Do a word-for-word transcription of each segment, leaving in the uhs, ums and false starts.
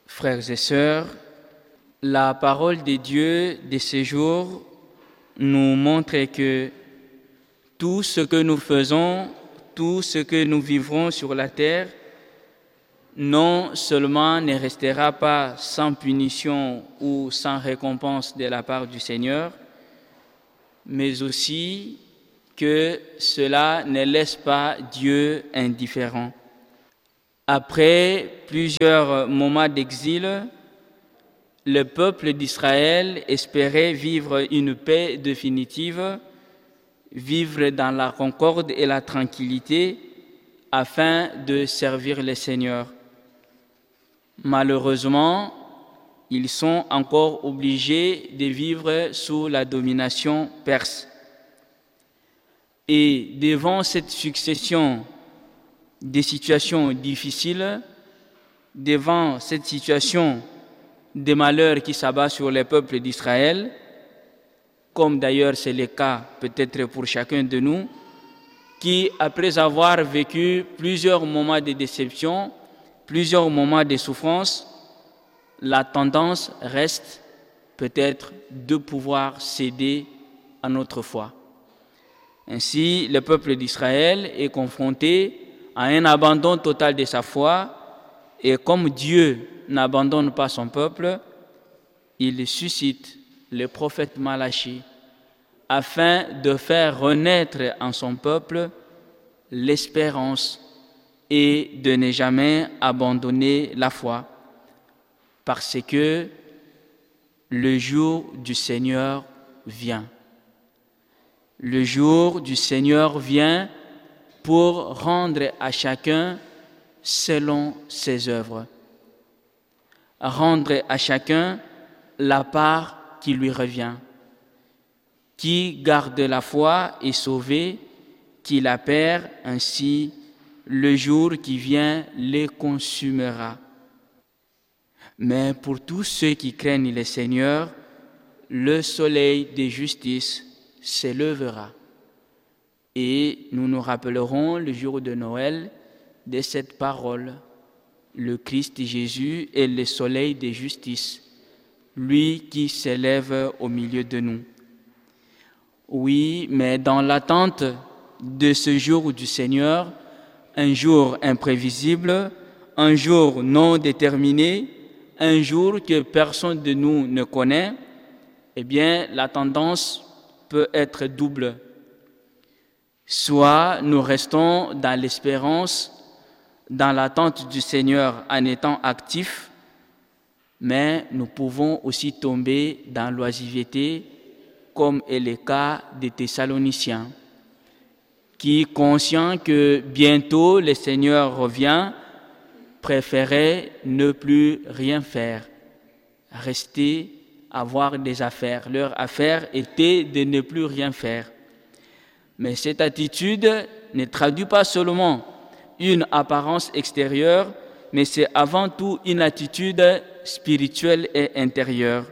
Frères et sœurs, la parole de Dieu de ces jours nous montre que tout ce que nous faisons, tout ce que nous vivrons sur la terre, non seulement ne restera pas sans punition ou sans récompense de la part du Seigneur, mais aussi que cela ne laisse pas Dieu indifférent. Après plusieurs moments d'exil, le peuple d'Israël espérait vivre une paix définitive, vivre dans la concorde et la tranquillité afin de servir le Seigneur. Malheureusement, ils sont encore obligés de vivre sous la domination perse. Et devant cette succession des situations difficiles, devant cette situation de malheur qui s'abat sur les peuples d'Israël, comme d'ailleurs c'est le cas peut-être pour chacun de nous, qui, après avoir vécu plusieurs moments de déception, plusieurs moments de souffrance, la tendance reste peut-être de pouvoir céder à notre foi. Ainsi, le peuple d'Israël est confronté à un abandon total de sa foi, et comme Dieu n'abandonne pas son peuple, il suscite le prophète Malachi afin de faire renaître en son peuple l'espérance et de ne jamais abandonner la foi, parce que le jour du Seigneur vient. Le jour du Seigneur vient pour rendre à chacun selon ses œuvres, rendre à chacun la part qui lui revient. Qui garde la foi est sauvé, qui la perd, ainsi le jour qui vient les consumera. Mais pour tous ceux qui craignent le Seigneur, le soleil de justice s'élèvera. Et nous nous rappellerons le jour de Noël de cette parole. Le Christ Jésus est le soleil de justice, lui qui s'élève au milieu de nous. Oui, mais dans l'attente de ce jour du Seigneur, un jour imprévisible, un jour non déterminé, un jour que personne de nous ne connaît, eh bien, la tendance peut être double. Soit nous restons dans l'espérance, dans l'attente du Seigneur en étant actifs, mais nous pouvons aussi tomber dans l'oisiveté, comme est le cas des Thessaloniciens, qui, conscients que bientôt le Seigneur revient, préféraient ne plus rien faire, rester, avoir des affaires. Leur affaire était de ne plus rien faire. Mais cette attitude ne traduit pas seulement une apparence extérieure, mais c'est avant tout une attitude spirituelle et intérieure.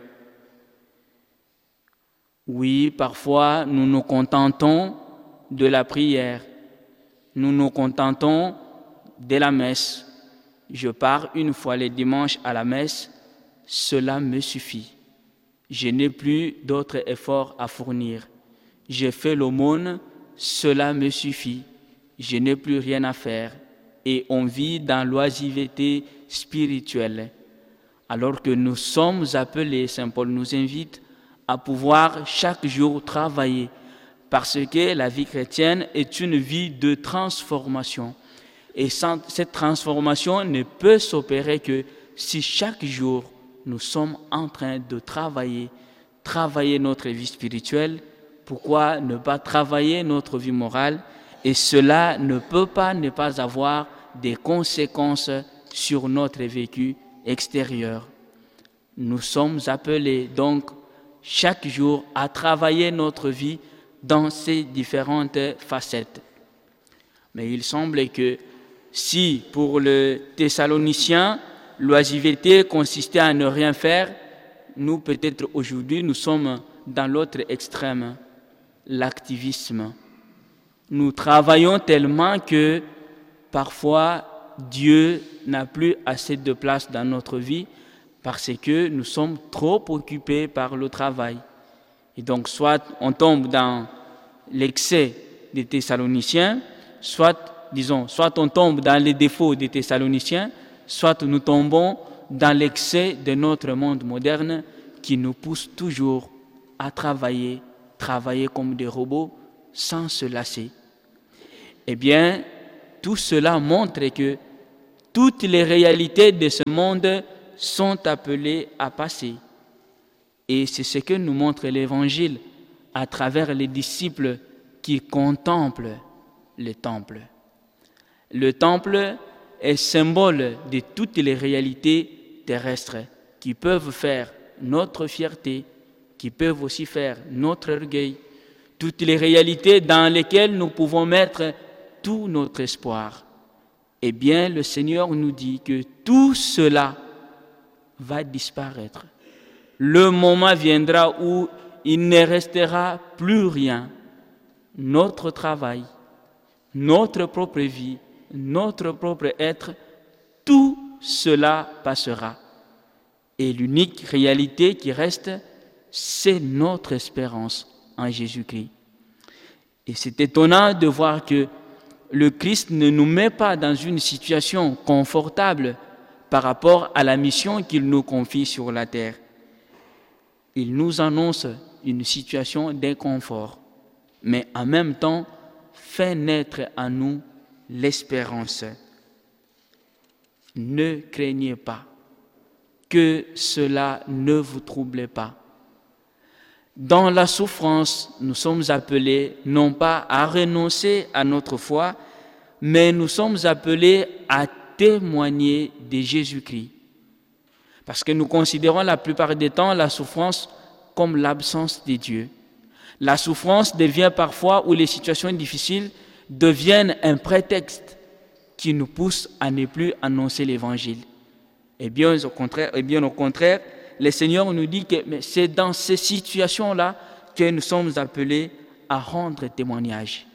Oui, parfois nous nous contentons de la prière, nous nous contentons de la messe. Je pars une fois les dimanches à la messe, cela me suffit. Je n'ai plus d'autres efforts à fournir. J'ai fait l'aumône, cela me suffit. Je n'ai plus rien à faire. Et on vit dans l'oisiveté spirituelle. Alors que nous sommes appelés, Saint Paul nous invite à pouvoir chaque jour travailler, parce que la vie chrétienne est une vie de transformation. Et sans, cette transformation ne peut s'opérer que si chaque jour nous sommes en train de travailler, travailler notre vie spirituelle. Pourquoi ne pas travailler notre vie morale? Et cela ne peut pas ne pas avoir des conséquences sur notre vécu extérieur. Nous sommes appelés donc chaque jour à travailler notre vie dans ces différentes facettes. Mais il semble que si pour le Thessalonicien, l'oisiveté consistait à ne rien faire, nous peut-être aujourd'hui nous sommes dans l'autre extrême, l'activisme. Nous travaillons tellement que parfois Dieu n'a plus assez de place dans notre vie parce que nous sommes trop occupés par le travail. Et donc, soit on tombe dans l'excès des Thessaloniciens, soit, disons, soit on tombe dans les défauts des Thessaloniciens, soit nous tombons dans l'excès de notre monde moderne qui nous pousse toujours à travailler, travailler comme des robots sans se lasser. Eh bien, tout cela montre que toutes les réalités de ce monde sont appelées à passer. Et c'est ce que nous montre l'Évangile à travers les disciples qui contemplent le temple. Le temple est symbole de toutes les réalités terrestres qui peuvent faire notre fierté, qui peuvent aussi faire notre orgueil, toutes les réalités dans lesquelles nous pouvons mettre tout notre espoir. Eh bien, le Seigneur nous dit que tout cela va disparaître. Le moment viendra où il ne restera plus rien. Notre travail, notre propre vie, notre propre être, tout cela passera. Et l'unique réalité qui reste, c'est notre espérance en Jésus-Christ. Et c'est étonnant de voir que le Christ ne nous met pas dans une situation confortable par rapport à la mission qu'il nous confie sur la terre. Il nous annonce une situation d'inconfort, mais en même temps fait naître en nous l'espérance. Ne craignez pas, que cela ne vous trouble pas. Dans la souffrance, nous sommes appelés non pas à renoncer à notre foi, mais nous sommes appelés à témoigner de Jésus-Christ. Parce que nous considérons la plupart des temps la souffrance comme l'absence de Dieu. La souffrance devient parfois, ou les situations difficiles deviennent un prétexte qui nous pousse à ne plus annoncer l'Évangile. Et bien au contraire, et bien au contraire, le Seigneur nous dit que c'est dans ces situations-là que nous sommes appelés à rendre témoignage.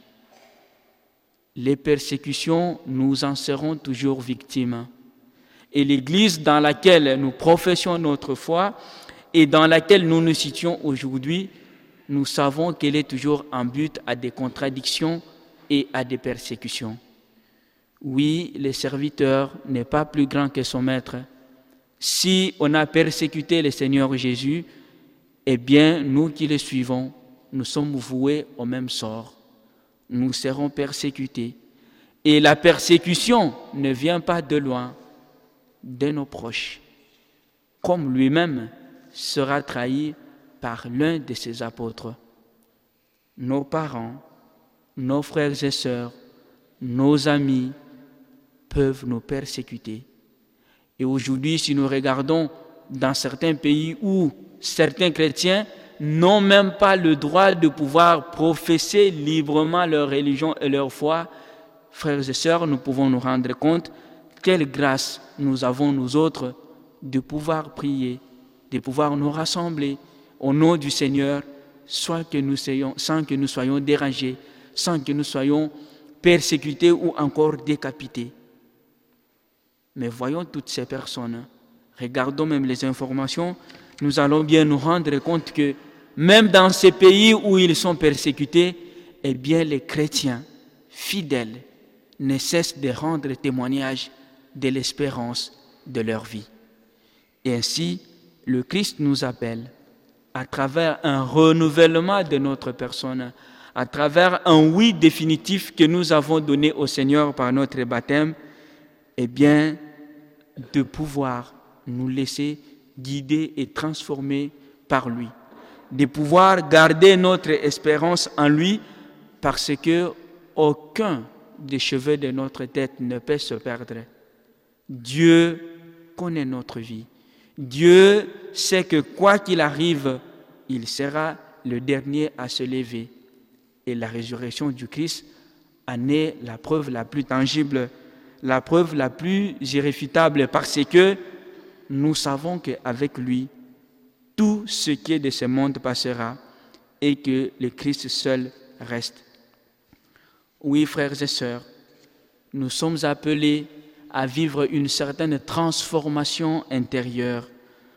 Les persécutions, nous en serons toujours victimes. Et l'Église dans laquelle nous professions notre foi et dans laquelle nous nous situons aujourd'hui, nous savons qu'elle est toujours en but à des contradictions et à des persécutions. Oui, le serviteur n'est pas plus grand que son maître. Si on a persécuté le Seigneur Jésus, eh bien, nous qui le suivons, nous sommes voués au même sort. Nous serons persécutés. Et la persécution ne vient pas de loin, de nos proches, comme lui-même sera trahi par l'un de ses apôtres. Nos parents, nos frères et sœurs, nos amis peuvent nous persécuter. Et aujourd'hui, si nous regardons dans certains pays où certains chrétiens n'ont même pas le droit de pouvoir professer librement leur religion et leur foi, frères et sœurs, nous pouvons nous rendre compte quelle grâce nous avons, nous autres, de pouvoir prier, de pouvoir nous rassembler au nom du Seigneur, soit que nous soyons, sans que nous soyons dérangés, sans que nous soyons persécutés ou encore décapités. Mais voyons toutes ces personnes, regardons même les informations, nous allons bien nous rendre compte que même dans ces pays où ils sont persécutés, eh bien les chrétiens fidèles ne cessent de rendre témoignage de l'espérance de leur vie. Et ainsi, le Christ nous appelle, à travers un renouvellement de notre personne, à travers un oui définitif que nous avons donné au Seigneur par notre baptême, eh bien, de pouvoir nous laisser guider et transformer par lui, de pouvoir garder notre espérance en lui, parce que aucun des cheveux de notre tête ne peut se perdre. Dieu connaît notre vie. Dieu sait que quoi qu'il arrive, il sera le dernier à se lever. Et la résurrection du Christ en est la preuve la plus tangible, la preuve la plus irréfutable, parce que nous savons qu'avec lui, tout ce qui est de ce monde passera et que le Christ seul reste. Oui, frères et sœurs, nous sommes appelés à vivre une certaine transformation intérieure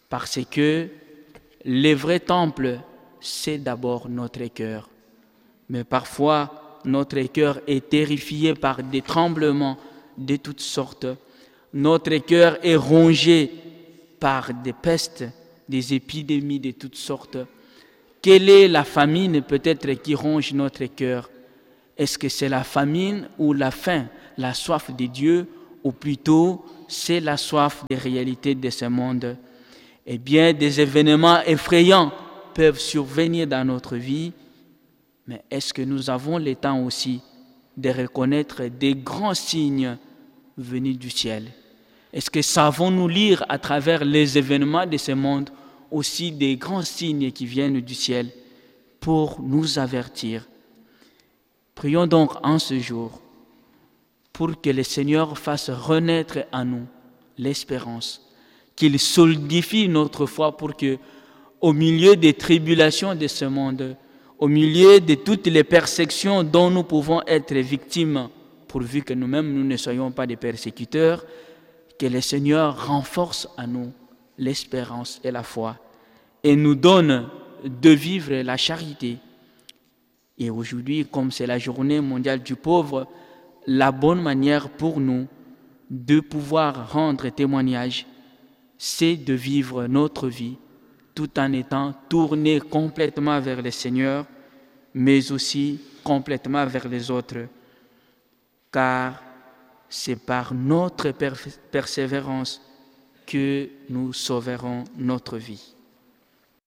Parce que le vrai temple, c'est d'abord notre cœur. Mais parfois, notre cœur est terrifié par des tremblements de toutes sortes. Notre cœur est rongé par des pestes, des épidémies de toutes sortes. Quelle est la famine peut-être qui ronge notre cœur? Est-ce que c'est la famine ou la faim, la soif de Dieu, ou plutôt c'est la soif des réalités de ce monde? Eh bien, des événements effrayants peuvent survenir dans notre vie, mais est-ce que nous avons le temps aussi de reconnaître des grands signes venus du ciel? Est-ce que savons-nous lire à travers les événements de ce monde aussi des grands signes qui viennent du ciel pour nous avertir? Prions donc en ce jour pour que le Seigneur fasse renaître en nous l'espérance, qu'il solidifie notre foi pour que, au milieu des tribulations de ce monde, au milieu de toutes les persécutions dont nous pouvons être victimes, pourvu que nous-mêmes nous ne soyons pas des persécuteurs, que le Seigneur renforce en nous l'espérance et la foi et nous donne de vivre la charité. Et aujourd'hui, comme c'est la journée mondiale du pauvre, la bonne manière pour nous de pouvoir rendre témoignage, c'est de vivre notre vie tout en étant tourné complètement vers le Seigneur, mais aussi complètement vers les autres. Car c'est par notre persévérance que nous sauverons notre vie.